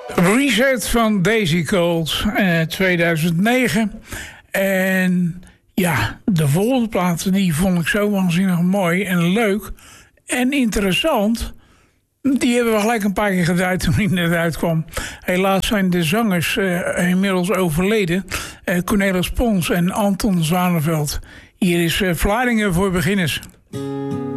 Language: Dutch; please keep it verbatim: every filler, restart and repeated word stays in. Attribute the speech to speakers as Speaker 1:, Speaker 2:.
Speaker 1: Reset van Daisy Colt, eh, tweeduizend negen. En ja, de volgende plaat die vond ik zo waanzinnig mooi en leuk en interessant. Die hebben we gelijk een paar keer gedraaid toen hij net uitkwam. Helaas zijn de zangers uh, inmiddels overleden. Uh, Cornelis Pons en Anton Zwaneveld. Hier is uh, Vlaardingen voor beginners.